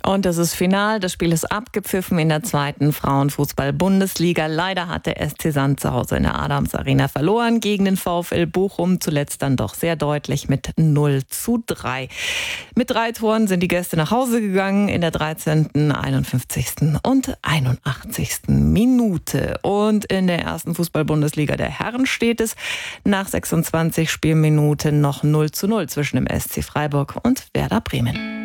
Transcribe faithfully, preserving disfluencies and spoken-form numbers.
Und es ist final. Das Spiel ist abgepfiffen in der zweiten Frauenfußball-Bundesliga. Leider hat der S C Sand zu Hause in der Adams Arena verloren gegen den VfL Bochum. Zuletzt dann doch sehr deutlich mit null zu drei. Mit drei Toren sind die Gäste nach Hause gegangen in der dreizehnten, einundfünfzigsten und einundachtzigsten Minute. Und in der ersten Fußball-Bundesliga der Herren steht es nach sechsundzwanzig Spielminuten noch null zu null zwischen dem S C Freiburg und Werder Bremen.